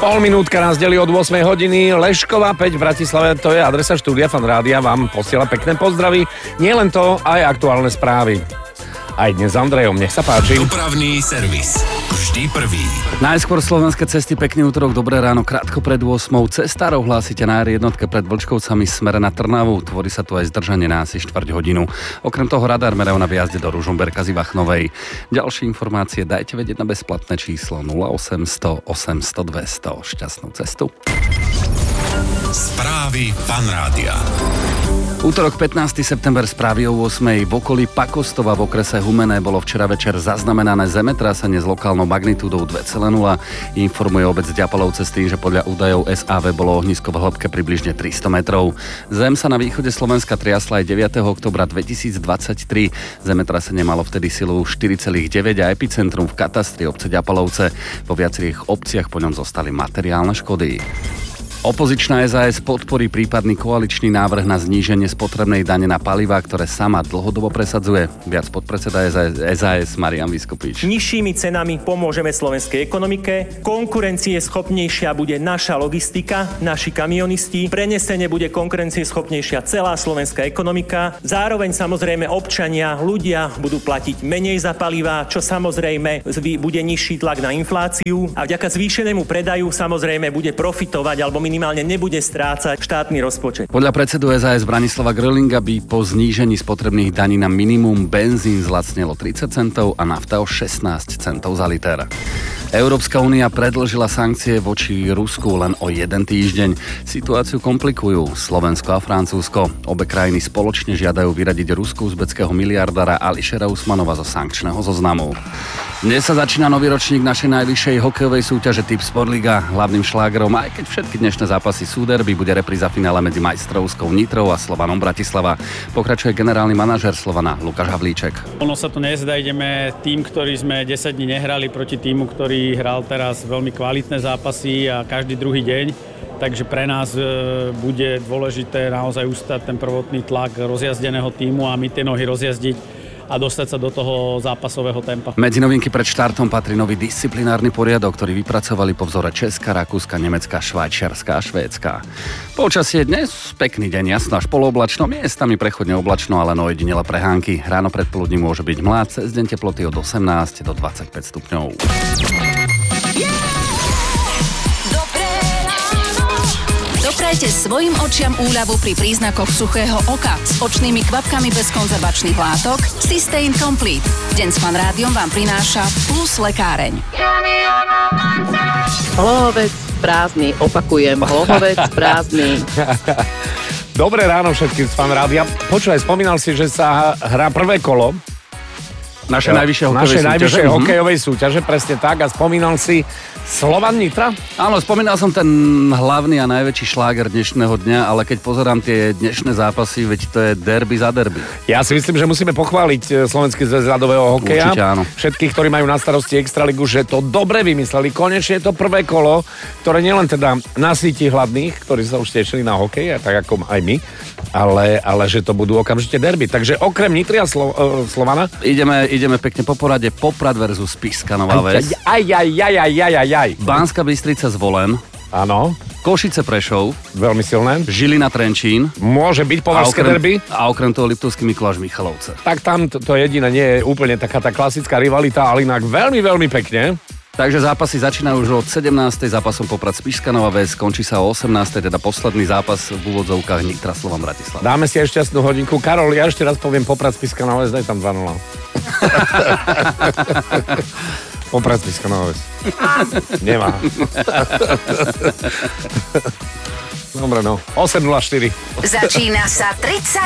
Pol minútka nás delí od 8 hodiny. Lešková 5 v Bratislave, to je adresa štúdia Fan Rádia, vám posiela pekné pozdravy. Nie len to, aj aktuálne správy. Aj dnes s Andrejom, nech sa páči. Dopravný servis. Vždy prvý. Najskôr slovenské cesty, pekný útorok, dobré ráno, krátko pred 8. Cestárov hlásite na R1 pred Vlčkovcami smere na Trnavu. Tvorí sa tu aj zdržanie na asi 4 hodinu. Okrem toho radar merajú na výjazde do Ružomberka z Ivachnovej. Ďalšie informácie dajte vedieť na bezplatné číslo 0800 800 200. Šťastnú cestu. Správy Fan Rádia. Útorok 15. september, správy o 8. V okolí Pakostova v okrese Humenné bolo včera večer zaznamenané zemetrasenie s lokálnou magnitúdou 2,0. Informuje obec Ďapalovce s tým, že podľa údajov SAV bolo ohnisko v hĺbke približne 300 metrov. Zem sa na východe Slovenska triasla aj 9. októbra 2023. Zemetrasenie malo vtedy silu 4,9 a epicentrum v katastri obce Ďapalovce. Vo viacerých obciach po ňom zostali materiálne škody. Opozičná SAS podporí prípadný koaličný návrh na zníženie spotrebnej dane na palivá, ktoré sama dlhodobo presadzuje. Viac podpredseda SAS Marian Vyskupič. Nižšími cenami pomôžeme slovenskej ekonomike, konkurencieschopnejšia bude naša logistika, naši kamionisti, prenesene bude konkurencieschopnejšia celá slovenská ekonomika. Zároveň samozrejme občania, ľudia budú platiť menej za palivá, čo samozrejme bude nižší tlak na infláciu a vďaka zvýšenému predaju samozrejme bude profitovať alebo minimálne nebude strácať štátny rozpočet. Podľa predsedu SAS Branislava Grölinga by po znížení spotrebných daní na minimum benzín zlacnelo 30 centov a nafta o 16 centov za liter. Európska únia predĺžila sankcie voči Rusku len o 1 týždeň. Situáciu komplikujú Slovensko a Francúzsko. Obe krajiny spoločne žiadajú vyradiť rusko-uzbeckého miliardára Ališera Usmanova zo sankčného zoznamu. Dnes sa začína nový ročník našej najvyššej hokejovej súťaže typ Sportliga. Hlavným šlágerom, aj keď všetky dnešné zápasy sú derby, bude repríza finále medzi Majstrovskou Nitrou a Slovanom Bratislava. Pokračuje generálny manažér Slovana Lukáš Havlíček. Ono sa tu nezdá, ideme tým, ktorý sme 10 dní nehrali proti týmu, ktorý hral teraz veľmi kvalitné zápasy a každý druhý deň. Takže pre nás bude dôležité naozaj ustať ten prvotný tlak rozjazdeného týmu a my tie nohy rozjazdiť a dostať sa do toho zápasového tempa. Medzi novinky pred štartom patrí nový disciplinárny poriadok, ktorý vypracovali po vzore Česka, Rakúska, Nemecka, Švajčiarska a Švédska. Počasie dnes pekný deň, jasno až polooblačno, miestami prechodne oblačno, ale no ojedinele prehánky. Ráno predpoludním môže byť mlád, cez deň teploty od 18 do 25 stupňov. Doprajte svojim očiam úľavu pri príznakoch suchého oka. S očnými kvapkami bez konzervačných látok Systane Complete. Deň s Fan Rádiom vám prináša Plus lekáreň. Hlohovec prázdny, opakujem, hlohovec prázdny. Dobré ráno všetkým z Fan Rádia. Počúvaj, spomínal si, že sa hrá prvé kolo Našej najvyššej hokejovej súťaže, presne tak. A spomínal si Slovan Nitra? Áno, spomínal som ten hlavný a najväčší šláger dnešného dňa, ale keď pozerám tie dnešné zápasy, veď to je derby za derby. Ja si myslím, že musíme pochváliť Slovenský zväz ľadového hokeja. Určite áno. Všetkých, ktorí majú na starosti Extraligu, že to dobre vymysleli. Konečne je to prvé kolo, ktoré nielen teda nasýti hladných, ktorí sa už tešili na hokej, tak ako aj my, ale že to budú okamžite derby. Takže okrem Nitry a Slovana ideme pekne po porade. Poprad versus Spišská Nová Ves. Banská Bystrica Zvolen. Áno. Košice Prešov. Veľmi silné. Žilina Trenčín. Môže byť považské derby. A okrem toho Liptovský Mikuláš Michalovce. Tak tam to jediné nie je úplne taká tá klasická rivalita, ale inak veľmi, veľmi pekne. Takže zápasy začínajú už od 17. zápasom Poprad Spišská Nová Ves, končí sa o 18. teda posledný zápas v úvodzovkách Nitra Slovan Bratislava. Dáme si aj šťastnú hodinku. Karol, ja ešte raz poviem Poprad Spišská Nová Ves, daj tam 2-0. Poprad Spišská Nová Ves. Nemá. Dobre, no. 8:04. Začína sa 30